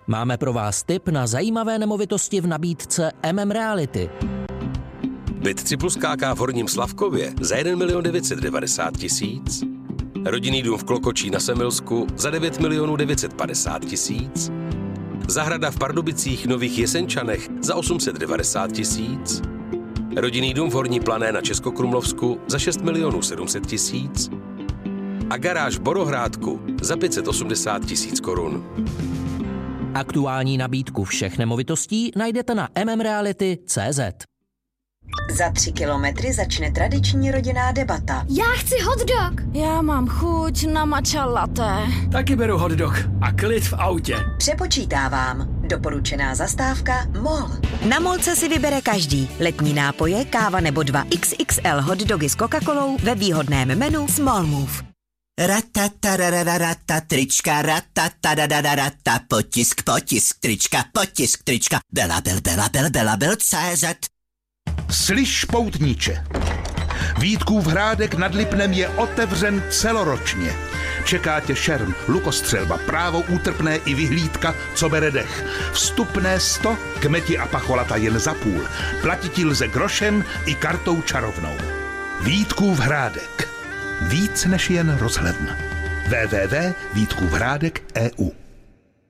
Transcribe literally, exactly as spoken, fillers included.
Máme pro vás tip na zajímavé nemovitosti v nabídce M M Reality. Byt tři plus K K v Horním Slavkově za jeden milion devět set devadesát tisíc. Rodinný dům v Klokočí na Semilsku za devět milionů devět set padesát tisíc. Zahrada v Pardubicích Nových Jesenčanech za osm set devadesát tisíc. Rodinný dům v Horní Plané na Českokrumlovsku za šest milionů sedm set tisíc. A garáž v Borohrádku za pět set osmdesát tisíc korun. Aktuální nabídku všech nemovitostí najdete na m m reality tečka c z. Za tři kilometry začne tradiční rodinná debata. Já chci hot dog. Já mám chuť na matcha latte. Taky beru hot dog a klid v autě. Přepočítávám. Doporučená zastávka MOL. Na MOLce si vybere každý. Letní nápoje, káva nebo dva X X L hot dogy s Coca-Colou ve výhodném menu Small Move. Ratatarararata, trička, ratatarararata, potisk, potisk, trička, potisk, trička, belabel, belabel, belabel, C Z. Slyš, poutníče, Vítkův Hrádek nad Lipnem je otevřen celoročně. Čeká tě šerm, lukostřelba, právo útrpné i vyhlídka, co bere dech. Vstupné sto, kmeti a pacholata jen za půl. Platit lze grošem i kartou čarovnou. Vítkův Hrádek. Víc než jen rozhledna. w w w tečka vítkůvhrádek tečka e u